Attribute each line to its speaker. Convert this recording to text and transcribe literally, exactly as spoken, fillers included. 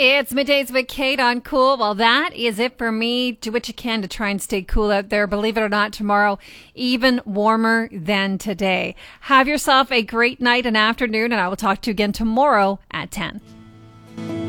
Speaker 1: It's Middays with Kate on Cool. Well, that is it for me. Do what you can to try and stay cool out there. Believe it or not, tomorrow, even warmer than today. Have yourself a great night and afternoon, and I will talk to you again tomorrow at ten.